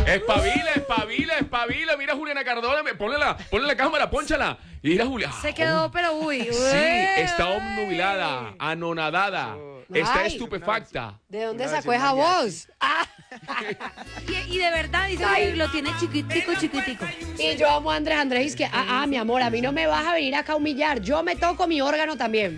Espabila, espabila, espabila. Mira, Juliana Cardona, ponle la cámara, pónchala. Y mira, Juliana. Se quedó, pero uy. Sí, está obnubilada, anonadada, está Ay, estupefacta. ¿De dónde sacó esa voz? Y de verdad dice que lo tiene chiquitico, chiquitico. Y yo amo a Andrés, es que, mi amor, a mí no me vas a venir acá a humillar. Yo me toco mi órgano también.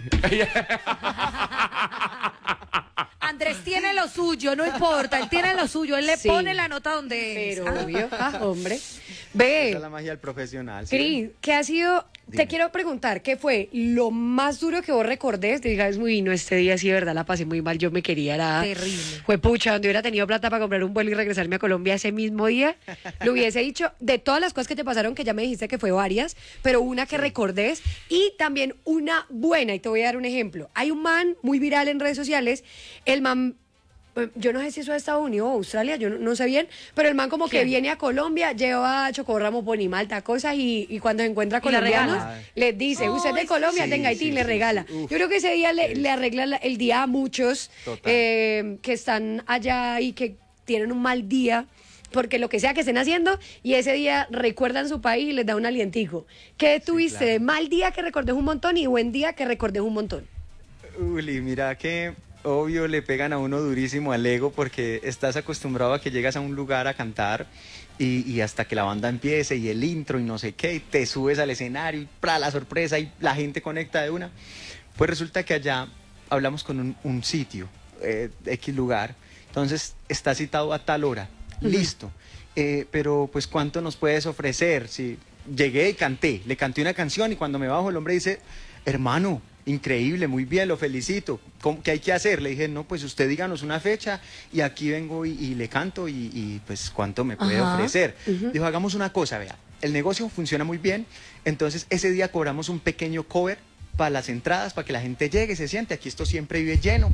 Andrés tiene lo suyo, no importa, él tiene lo suyo, él le Sí. pone la nota donde es. Pero obvio, hombre. Esa Ve, es la magia del profesional. ¿sí? Cris, ¿qué ha sido? Dime. Te quiero preguntar, ¿qué fue lo más duro que vos recordés? Te digas, muy no, este día sí, de verdad, la pasé muy mal, yo me quería, era... Terrible. Fue pucha, donde hubiera tenido plata para comprar un vuelo y regresarme a Colombia ese mismo día, lo hubiese dicho, de todas las cosas que te pasaron, que ya me dijiste que fue varias, pero una que recordés, y también una buena, y te voy a dar un ejemplo. Hay un man muy viral en redes sociales, el man... Yo no sé si eso es Estados Unidos o Australia, yo no sé bien, pero el man como que ¿Quién? viene a Colombia, lleva chocorramo, ponimalta, cosas, y cuando se encuentra Y la colombianos, regala. les dice, usted es de Ay, Colombia, sí, tenga Haití, sí, le sí, regala. sí. Uf. Yo creo que ese día le arregla el día a muchos Total. que están allá y que tienen un mal día, porque lo que sea que estén haciendo, y ese día recuerdan su país y les da un alientico. ¿Qué tuviste claro. de mal día que recordes un montón y buen día que recordes un montón? Uli, mira que obvio le pegan a uno durísimo al ego porque estás acostumbrado a que llegas a un lugar a cantar y hasta que la banda empiece y el intro y no sé qué, y te subes al escenario y para la sorpresa y la gente conecta de una. Pues resulta que allá hablamos con un sitio, X lugar, entonces está citado a tal hora, listo. Pero pues ¿cuánto nos puedes ofrecer? Si llegué y canté, le canté una canción y cuando me bajo el hombre dice, hermano, increíble, muy bien, lo felicito. ¿Qué hay que hacer? Le dije, no, pues usted díganos una fecha y aquí vengo y le canto y pues cuánto me puede Ajá. ofrecer. Dijo, hagamos una cosa, vea, el negocio funciona muy bien, entonces ese día cobramos un pequeño cover para las entradas, para que la gente llegue, se siente, aquí esto siempre vive lleno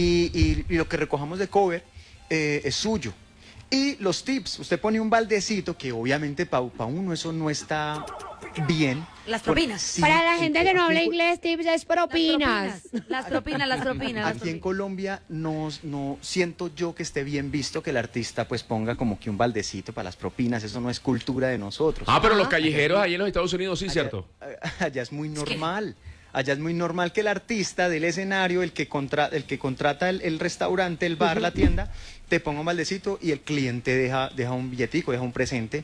y lo que recojamos de cover es suyo. Y los tips, usted pone un baldecito que obviamente para uno eso no está bien. Las propinas. Sí, Para la gente que no habla aquí en inglés, tips es propinas. Las propinas. Aquí en Colombia no siento yo que esté bien visto que el artista pues ponga como que un baldecito para las propinas, eso no es cultura de nosotros. Pero los callejeros ahí en los Estados Unidos sí, ¿cierto? Allá es muy normal. Allá es muy normal que el artista del escenario, el que contrata el restaurante, el bar, la tienda, te ponga un maldecito y el cliente deja un billetico, deja un presente.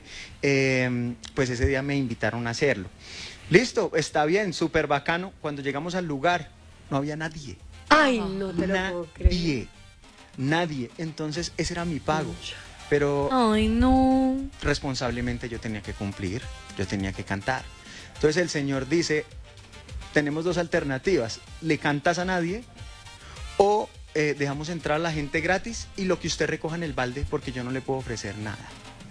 Pues ese día me invitaron a hacerlo. Listo, está bien, súper bacano. Cuando llegamos al lugar, no había nadie. Ay, no te lo puedo creer. Nadie. Entonces ese era mi pago. Pero Ay, no. responsablemente yo tenía que cumplir, yo tenía que cantar. Entonces el señor dice, tenemos dos alternativas, le cantas a nadie o dejamos entrar a la gente gratis y lo que usted recoja en el balde porque yo no le puedo ofrecer nada.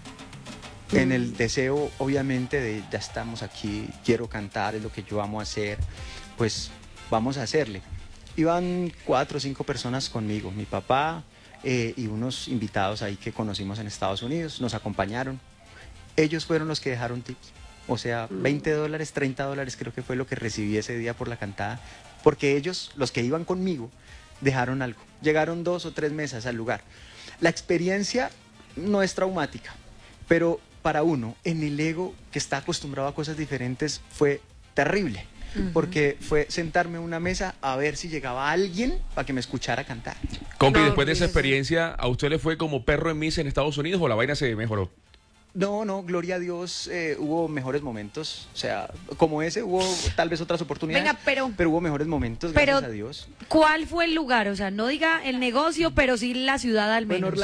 En el deseo obviamente de ya estamos aquí, quiero cantar, es lo que yo amo hacer, pues vamos a hacerle. Iban 4 o 5 personas conmigo, mi papá y unos invitados ahí que conocimos en Estados Unidos, nos acompañaron. Ellos fueron los que dejaron tips. O sea, $20, $30 creo que fue lo que recibí ese día por la cantada, porque ellos, los que iban conmigo, dejaron algo. Llegaron 2 o 3 mesas al lugar. La experiencia no es traumática, pero para uno, en el ego que está acostumbrado a cosas diferentes, fue terrible. Porque fue sentarme en una mesa a ver si llegaba alguien para que me escuchara cantar. Compi, No, después de esa Cris. experiencia, ¿a usted le fue como perro en misa en Estados Unidos o la vaina se mejoró? No, gloria a Dios, hubo mejores momentos, o sea, como ese, hubo tal vez otras oportunidades, Venga, pero hubo mejores momentos, pero- gracias a Dios. ¿Cuál fue el lugar? O sea, no diga el negocio, pero sí la ciudad al menos. Bueno,